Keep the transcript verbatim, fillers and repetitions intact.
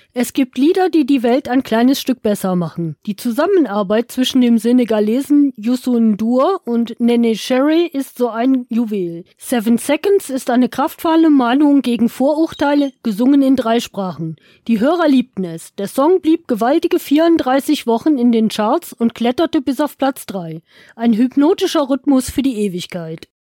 Es gibt Lieder, die die Welt ein kleines Stück besser machen. Die Zusammenarbeit zwischen dem Senegalesen Youssou N'Dour und Néné Cherry ist so ein Juwel. Seven Seconds ist eine kraftvolle Mahnung gegen Vorurteile, gesungen in drei Sprachen. Die Hörer liebten es. Der Song blieb gewaltige vierunddreißig Wochen in den Charts und kletterte bis auf Platz drei. Ein hypnotischer Rhythmus für die Ewigkeit.